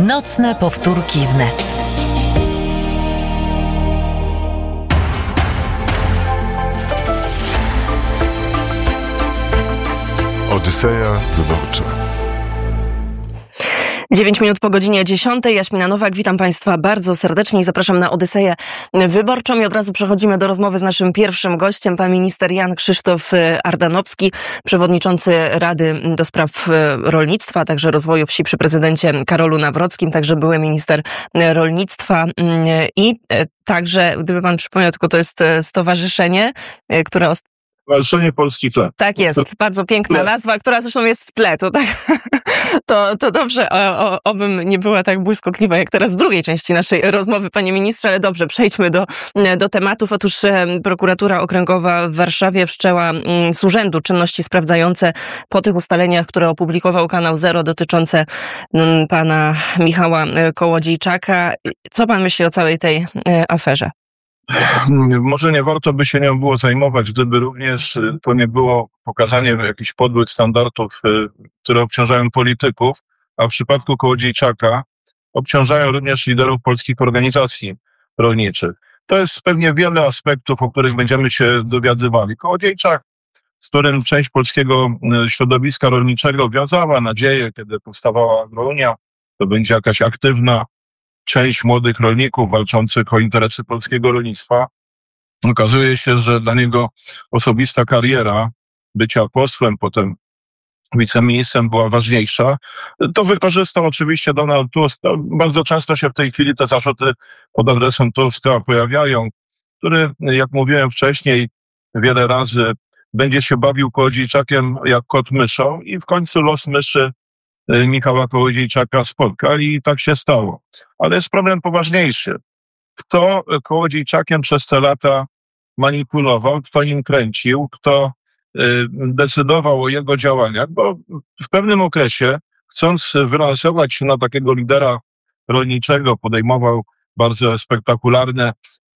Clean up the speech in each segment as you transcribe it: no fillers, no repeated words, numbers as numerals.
Nocne powtórki wnet. Odyseja wyborcza. 9 minut po godzinie 10. Jaśmina Nowak, witam Państwa bardzo serdecznie i zapraszam na Odyseję Wyborczą. I od razu przechodzimy do rozmowy z naszym pierwszym gościem, pan minister Jan Krzysztof Ardanowski, przewodniczący Rady do Spraw Rolnictwa, a także Rozwoju Wsi przy prezydencie Karolu Nawrockim, także były minister rolnictwa i także, gdyby pan przypomniał, tylko to jest stowarzyszenie, które Stowarzyszenie Polski Chleb. Tak jest, bardzo piękna nazwa, która zresztą jest w tle, to tak, to dobrze, obym nie była tak błyskotliwa jak teraz w drugiej części naszej rozmowy, panie ministrze, ale dobrze, przejdźmy do tematów. Otóż prokuratura okręgowa w Warszawie wszczęła z urzędu czynności sprawdzające po tych ustaleniach, które opublikował Kanał Zero dotyczące pana Michała Kołodziejczaka. Co pan myśli o całej tej aferze? Może nie warto by się nią było zajmować, gdyby również to nie było pokazanie jakichś podłych standardów, które obciążają polityków, a w przypadku Kołodziejczaka obciążają również liderów polskich organizacji rolniczych. To jest pewnie wiele aspektów, o których będziemy się dowiadywali. Kołodziejczak, z którym część polskiego środowiska rolniczego wiązała nadzieję, kiedy powstawała Agrounia, to będzie jakaś aktywna część młodych rolników walczących o interesy polskiego rolnictwa. Okazuje się, że dla niego osobista kariera bycia posłem, potem wiceministrem była ważniejsza. To wykorzystał oczywiście Donald Tusk. Bardzo często się w tej chwili te zarzuty pod adresem Tuska pojawiają, który, jak mówiłem wcześniej, wiele razy będzie się bawił Kołodziejczakiem jak kot myszą i w końcu los myszy Michała Kołodziejczaka spotkali i tak się stało. Ale jest problem poważniejszy. Kto Kołodziejczakiem przez te lata manipulował, kto nim kręcił, kto decydował o jego działaniach, bo w pewnym okresie, chcąc wylansować się na takiego lidera rolniczego, podejmował bardzo spektakularne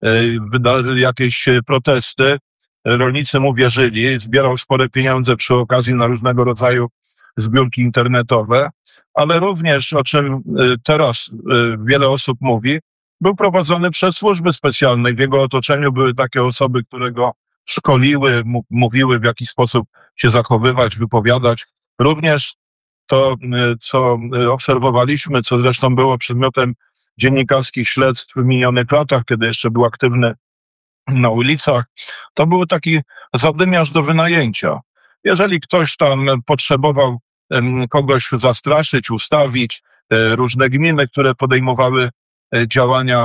jakieś protesty. Rolnicy mu wierzyli, zbierał spore pieniądze przy okazji na różnego rodzaju zbiórki internetowe, ale również, o czym teraz wiele osób mówi, był prowadzony przez służby specjalne. W jego otoczeniu były takie osoby, które go szkoliły, mówiły, w jaki sposób się zachowywać, wypowiadać. Również to, co obserwowaliśmy, co zresztą było przedmiotem dziennikarskich śledztw w minionych latach, kiedy jeszcze był aktywny na ulicach, to był taki zadymiarz do wynajęcia. Jeżeli ktoś tam potrzebował kogoś zastraszyć, ustawić, różne gminy, które podejmowały działania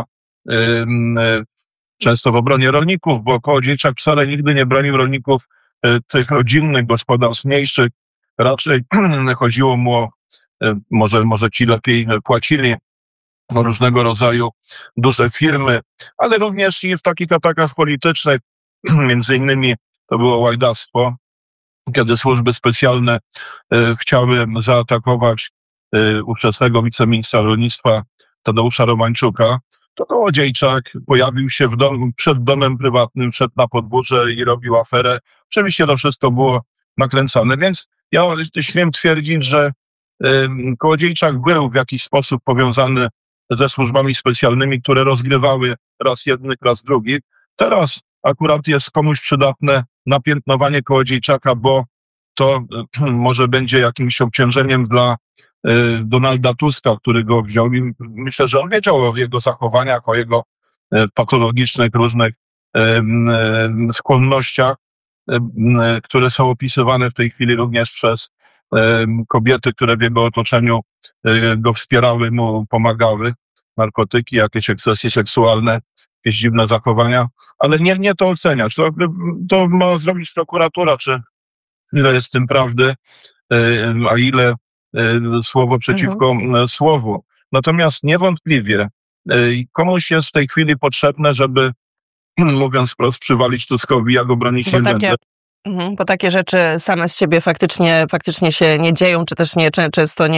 często w obronie rolników, bo Kołodziejczak wcale nigdy nie bronił rolników tych rodzinnych gospodarstw mniejszych. Raczej chodziło mu o, może ci lepiej płacili, o różnego rodzaju duże firmy, ale również i w takich atakach politycznych, między innymi to było łajdactwo, kiedy służby specjalne chciały zaatakować ówczesnego wiceministra rolnictwa Tadeusza Romańczuka, to Kołodziejczak pojawił się przed domem prywatnym, wszedł na podwórze i robił aferę. Oczywiście to wszystko było nakręcane, więc ja śmiem twierdzić, że Kołodziejczak był w jakiś sposób powiązany ze służbami specjalnymi, które rozgrywały raz jednych, raz drugich. Teraz akurat jest komuś przydatne napiętnowanie Kołodziejczaka, bo to może będzie jakimś obciążeniem dla Donalda Tuska, który go wziął i myślę, że on wiedział o jego zachowaniach, o jego patologicznych różnych skłonnościach, które są opisywane w tej chwili również przez kobiety, które w jego otoczeniu go wspierały, mu pomagały, narkotyki, jakieś ekscesy seksualne, jakieś dziwne zachowania, ale nie to oceniać. To ma zrobić prokuratura, czy ile jest w tym prawdy, a ile słowo przeciwko słowu. Natomiast niewątpliwie komuś jest w tej chwili potrzebne, żeby, mówiąc wprost, przywalić Tuskowi, jak obronić się ręce. Bo takie rzeczy same z siebie faktycznie się nie dzieją, czy też często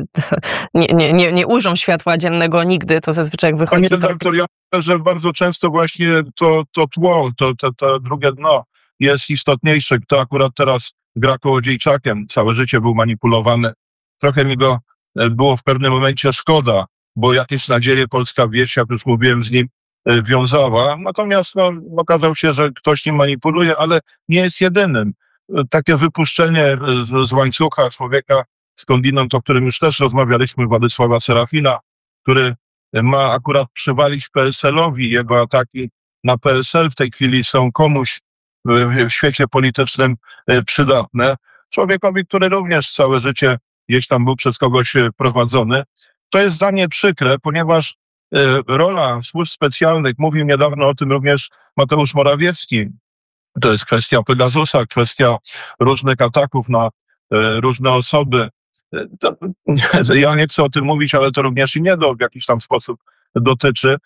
nie ujrzą światła dziennego nigdy, to zazwyczaj jak wychodzi. Panie redaktor, ja myślę, że bardzo często właśnie to tło, to drugie dno jest istotniejsze. Kto akurat teraz gra Kołodziejczakiem, całe życie był manipulowany. Trochę mi go było w pewnym momencie szkoda, bo jakieś nadzieje polska wieś, jak już mówiłem, z nim wiązała. Natomiast okazał się, że ktoś nim manipuluje, ale nie jest jedynym. Takie wypuszczenie z łańcucha człowieka skądinąd, o którym już też rozmawialiśmy, Władysława Serafina, który ma akurat przywalić PSL-owi. Jego ataki na PSL w tej chwili są komuś w świecie politycznym przydatne. Człowiekowi, który również całe życie gdzieś tam był przez kogoś prowadzony. To jest dla mnie przykre, ponieważ rola służb specjalnych, mówił niedawno o tym również Mateusz Morawiecki, to jest kwestia Pegasusa, kwestia różnych ataków na różne osoby. Ja nie chcę o tym mówić, ale to również i mnie w jakiś tam sposób dotyczy.